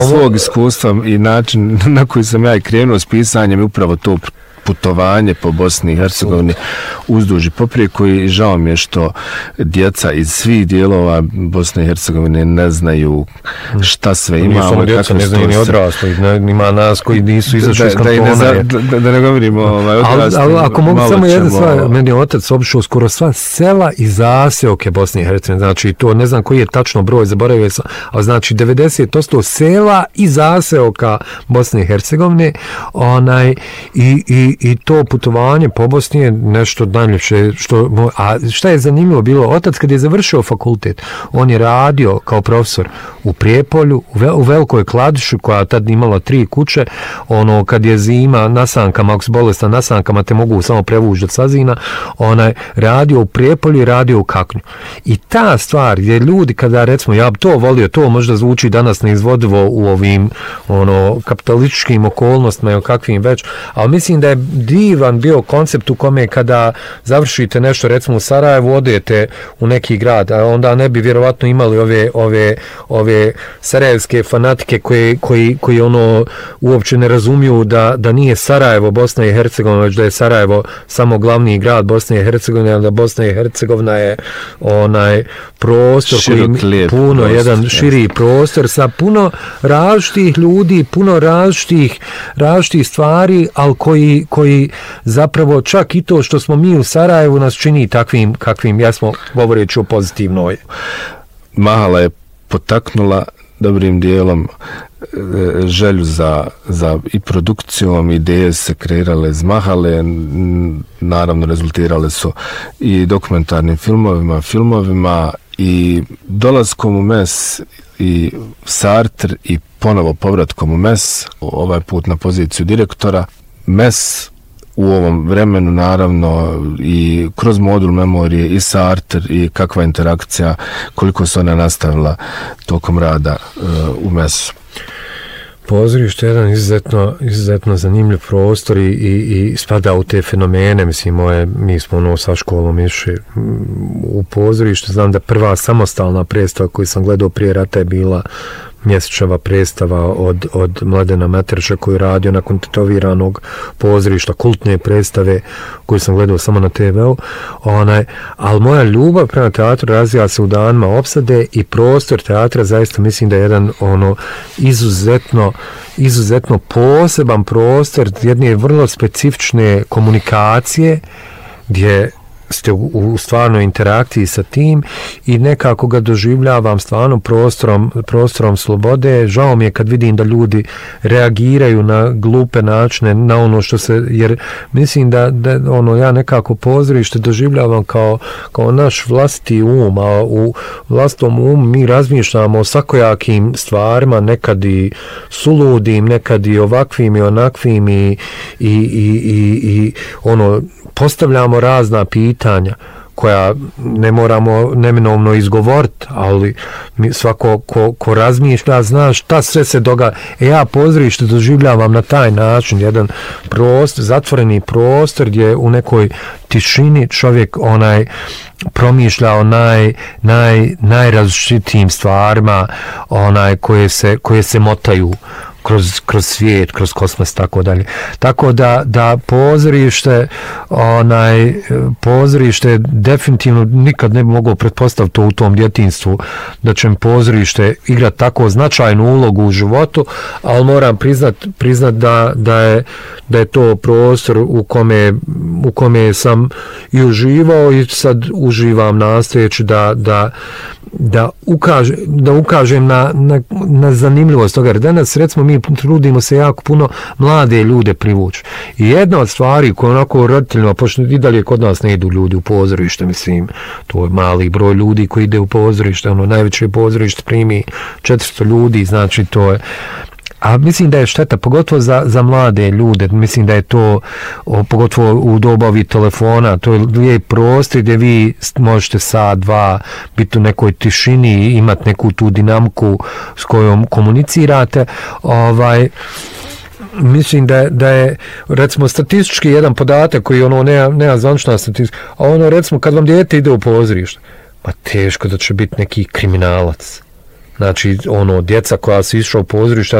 svog iskustva i način na koji sam ja i krenuo s pisanjem je upravo to putovanje po Bosni i Hercegovini uzduž i poprijeko i žao mi je što djeca iz svih dijelova Bosne i Hercegovine ne znaju šta sve imamo. Samo djeca, ne znaju ni odrasli, ima nas koji nisu izašli iz kantona. Da ne govorimo odrasli. Ali ako mogu samo jedna stvar, meni je otac obišao skoro sva sela i zaseoke Bosne i Hercegovine, znači to ne znam koji je tačno broj, zaboravio sam, ali znači 90% sela i zaseoka Bosne i Hercegovine, i to putovanje po Bosni je nešto najljepše. A šta je zanimljivo bilo, otac kad je završio fakultet, on je radio kao profesor u Prijepolju, u Velikoj Kladišu, koja tad imala 3 kuće, kad je zima nasankama, ako su bolestan nasankama, te mogu samo prevući od sazina, je radio u Prijepolju i radio u Kaknju. I ta stvar gdje ljudi, kada recimo, ja bi to volio, to možda zvuči danas neizvodivo u ovim kapitalističkim okolnostima i kakvim već, ali mislim da je divan bio koncept u kome kada završite nešto, recimo u Sarajevu, odete u neki grad, a onda ne bi vjerovatno imali ove sarajevske fanatike koji uopće ne razumiju da nije Sarajevo Bosna i Hercegovina, već da je Sarajevo samo glavni grad Bosne i Hercegovine, da Bosna i Hercegovina je prostor koji puno, jedan širi prostor sa puno različitih ljudi, puno različitih stvari, ali koji zapravo čak i to što smo mi u Sarajevu nas čini takvim kakvim jesmo, govoreći o pozitivnoj. Mahala je potaknula dobrim dijelom želju za i produkcijom, ideje se kreirale iz Mahale, naravno rezultirale su i dokumentarnim filmovima i dolaskom u MES i Sartre i ponovo povratkom u MES, ovaj put na poziciju direktora. MES u ovom vremenu, naravno, i kroz modul memorije i Sartre i kakva interakcija, koliko se ona nastavila tokom rada u MES-u. Pozorište je jedan izuzetno zanimljiv prostor i spada u te fenomene. Mislim, mi smo sa školom išli u pozorište. Znam da prva samostalna predstava koju sam gledao prije rata je bila mjesečeva predstava od Mladena Meterša koji je radio nakon tetoviranog pozorišta, kultne predstave koju sam gledao samo na TV-u. Ali moja ljubav prema teatru razvija se u danima opsade i prostor teatra zaista mislim da je jedan izuzetno poseban prostor jedne vrlo specifične komunikacije gdje ste u stvarnoj interakciji sa tim i nekako ga doživljavam stvarno prostorom slobode. Žao mi je kad vidim da ljudi reagiraju na glupe načine, na ono što se, jer mislim da ja nekako pozorište doživljavam kao naš vlastiti um, a u vlastitom umu mi razmišljamo o svakojakim stvarima, nekad i suludim, nekad i ovakvim i onakvim i postavljamo razna pitanja koja ne moramo neminovno izgovoriti, ali svako ko razmišlja zna šta sve se događa. Ja pozorište doživljavam na taj način, jedan prostor, zatvoreni prostor gdje u nekoj tišini čovjek promišlja o najrazličitijim stvarima koje se motaju kroz svijet, kroz kosmos, tako dalje. Tako da pozorište definitivno nikad ne bi mogao pretpostaviti to u tom djetinjstvu da će pozorište igrati tako značajnu ulogu u životu, ali moram priznat da je to prostor u kome sam i uživao i sad uživam nastojeći da ukažem na zanimljivost toga. Danas recimo mi trudimo se jako puno mlade ljude privući. I jedna od stvari koja onako roditeljima, pošto i dalje kod nas ne idu ljudi u pozorište, mislim, to je mali broj ljudi koji ide u pozorište, najveće pozorište primi 400 ljudi, znači to je. A mislim da je šteta, pogotovo za mlade ljude, mislim da je to, pogotovo u dobavi telefona, to je lijep prostor gdje vi možete sat, dva biti u nekoj tišini i imati neku tu dinamiku s kojom komunicirate. Mislim da je recimo statistički jedan podatak koji nema zvanična statistika, a recimo kad vam dijete ide u pozorište, pa teško da će biti neki kriminalac. Znači, djeca koja su išla u pozorište,